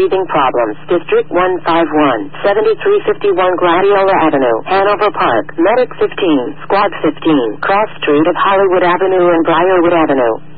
breathing problems. District 151, 7351 Gladiola Avenue, Hanover Park. Medic 15, Squad 15, Cross Street of Hollywood Avenue and Briarwood Avenue.